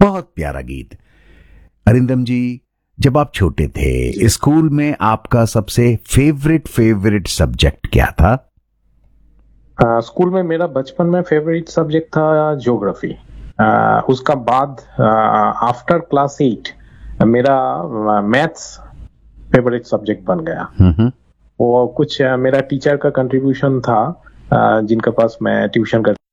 बहुत प्यारा गीत। अरिंदम जी, जब आप छोटे थे, स्कूल में आपका सबसे फेवरेट सब्जेक्ट क्या था? स्कूल में मेरा बचपन में फेवरेट सब्जेक्ट था ज्योग्राफी। उसका बाद आफ्टर क्लास 8 मेरा मैथ्स फेवरेट सब्जेक्ट बन गया। वो कुछ मेरा टीचर का कंट्रीब्यूशन था, जिनके पास मैं ट्यूशन कर